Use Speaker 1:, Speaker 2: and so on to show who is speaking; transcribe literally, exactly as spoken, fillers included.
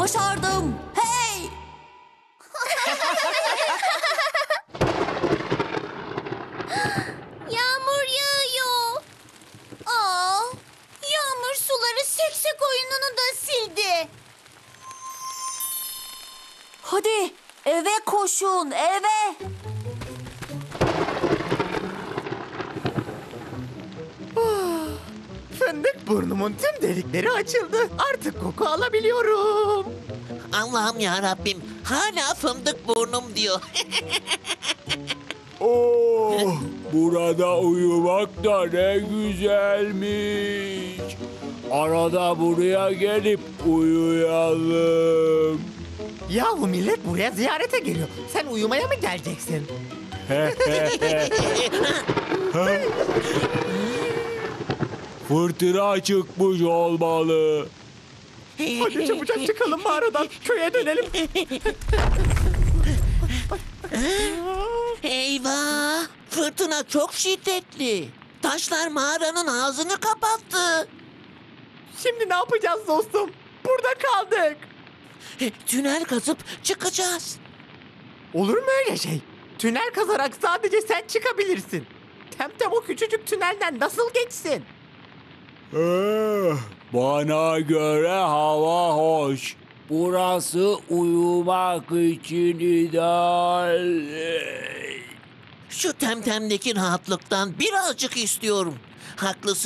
Speaker 1: Başardım. Hey!
Speaker 2: Yağmur yağıyor. Aa, yağmur suları seksek oyununu da sildi.
Speaker 1: Hadi eve koşun, eve.
Speaker 3: Fındık burnumun tüm delikleri açıldı. Artık koku alabiliyorum.
Speaker 4: Allah'ım ya Rabbim, hala fındık burnum diyor.
Speaker 5: Oh, burada uyumak da ne güzelmiş. Arada buraya gelip uyuyalım.
Speaker 3: Yahu millet buraya ziyarete geliyor. Sen uyumaya mı geleceksin?
Speaker 5: Fırtına çıkmış olmalı.
Speaker 3: Hadi çabucak çıkalım mağaradan. Köye dönelim.
Speaker 4: Eyvah! Fırtına çok şiddetli. Taşlar mağaranın ağzını kapattı.
Speaker 3: Şimdi ne yapacağız dostum? Burada kaldık.
Speaker 4: Tünel kazıp çıkacağız.
Speaker 3: Olur mu öyle şey? Tünel kazarak sadece sen çıkabilirsin. Temtem o küçücük tünelden nasıl geçsin?
Speaker 5: Eh, bana göre hava hoş. Burası uyumak için ideal.
Speaker 4: Şu temtemdeki rahatlıktan birazcık istiyorum. Haklısın.